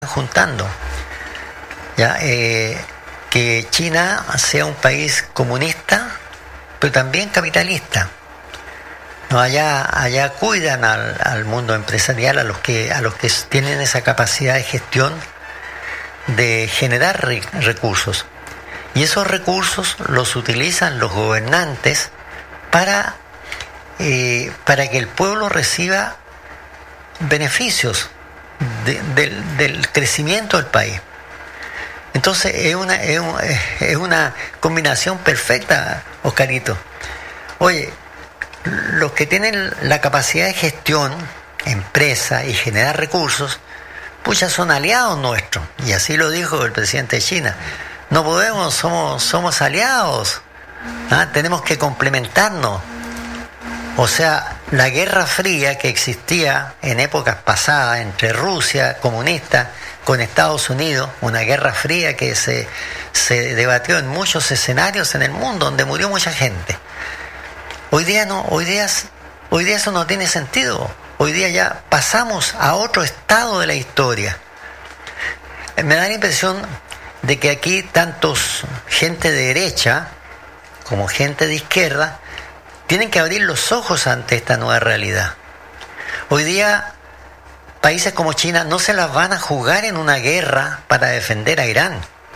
juntando. ¿Ya? Que China sea un país comunista, pero también capitalista. No, allá cuidan al mundo empresarial, a los que tienen esa capacidad de gestión de generar recursos. Y esos recursos los utilizan los gobernantes para que el pueblo reciba beneficios del crecimiento del país. Entonces es una combinación perfecta, Oscarito. Oye, los que tienen la capacidad de gestión, empresa y generar recursos, pucha, son aliados nuestros. Y así lo dijo el presidente de China. No podemos, somos aliados. Tenemos que complementarnos. O sea, la Guerra Fría que existía en épocas pasadas entre Rusia comunista con Estados Unidos, una Guerra Fría que se debatió en muchos escenarios en el mundo, donde murió mucha gente. Hoy día eso no tiene sentido. Hoy día ya pasamos a otro estado de la historia. Me da la impresión de que aquí tantos gente de derecha como gente de izquierda tienen que abrir los ojos ante esta nueva realidad. Hoy día países como China no se las van a jugar en una guerra para defender a Irán.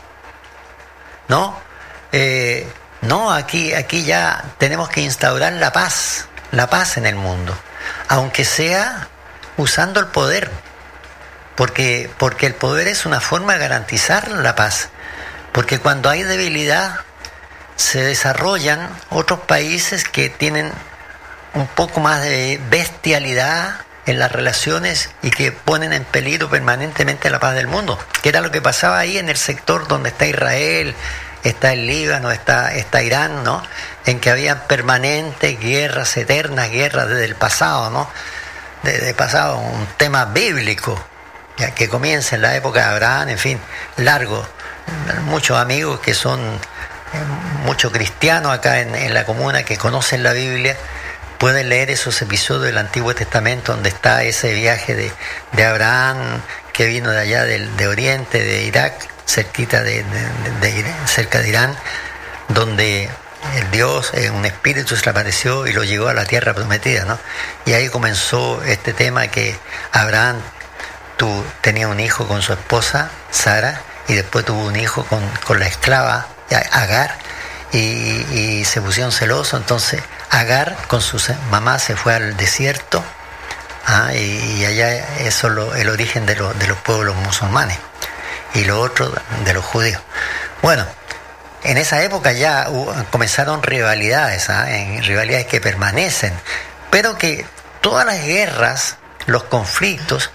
No, aquí ya tenemos que instaurar la paz en el mundo, aunque sea usando el poder, porque el poder es una forma de garantizar la paz, porque cuando hay debilidad se desarrollan otros países que tienen un poco más de bestialidad en las relaciones y que ponen en peligro permanentemente la paz del mundo, que era lo que pasaba ahí en el sector donde está Israel, está el Líbano, está Irán, ¿no? En que había permanentes guerras, eternas guerras desde el pasado, ¿no? Desde el pasado, un tema bíblico, ya que comienza en la época de Abraham, en fin, largo. Muchos amigos que son muchos cristianos acá en la comuna que conocen la Biblia pueden leer esos episodios del Antiguo Testamento donde está ese viaje de Abraham que vino de allá de Oriente, de Irak, cerquita cerca de Irán, donde el Dios, un espíritu, se le apareció y lo llevó a la tierra prometida, ¿no? Y ahí comenzó este tema que Abraham tenía un hijo con su esposa Sara y después tuvo un hijo con la esclava Agar y se pusieron celosos. Entonces Agar con su mamá se fue al desierto, y allá eso es el origen de los pueblos musulmanes y lo otro de los judíos. Bueno, en esa época ya comenzaron rivalidades, rivalidades que permanecen, pero que todas las guerras, los conflictos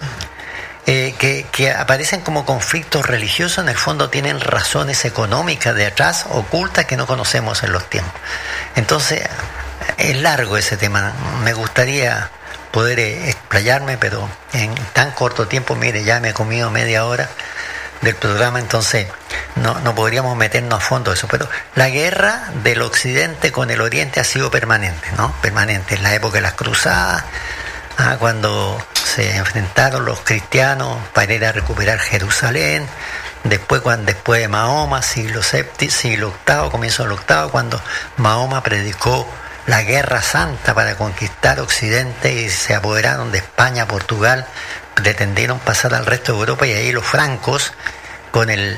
que aparecen como conflictos religiosos, en el fondo tienen razones económicas de atrás, ocultas, que no conocemos en los tiempos. Entonces, es largo ese tema. Me gustaría poder explayarme, pero en tan corto tiempo, mire, ya me he comido media hora del programa, entonces no podríamos meternos a fondo eso, pero la guerra del Occidente con el Oriente ha sido permanente, ¿no? Permanente. En la época de las cruzadas, cuando se enfrentaron los cristianos para ir a recuperar Jerusalén, después de Mahoma, siglo VIII, comienzo del VIII, cuando Mahoma predicó la Guerra Santa para conquistar Occidente y se apoderaron de España, Portugal, pretendieron pasar al resto de Europa, y ahí los francos con el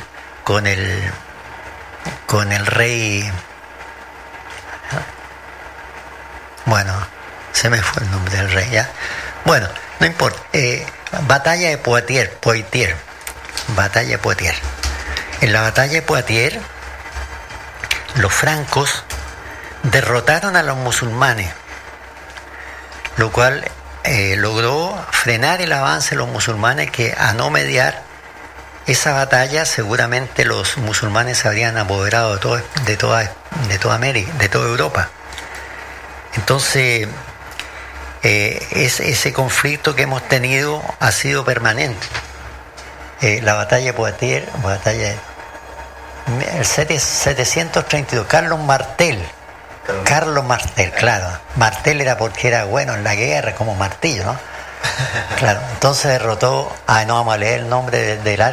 rey, bueno, se me fue el nombre del rey, ¿ya? Bueno, no importa. Batalla de Poitiers. Batalla de Poitiers. En la batalla de Poitiers, los francos derrotaron a los musulmanes, lo cual logró frenar el avance de los musulmanes, que a no mediar esa batalla seguramente los musulmanes se habrían apoderado de toda América, de toda Europa. Entonces, ese conflicto que hemos tenido ha sido permanente. La batalla de Poitiers, el 732, Carlos Martel, claro. Martel era porque era bueno en la guerra, como martillo, ¿no? Claro, entonces derrotó, no vamos a leer el nombre del área.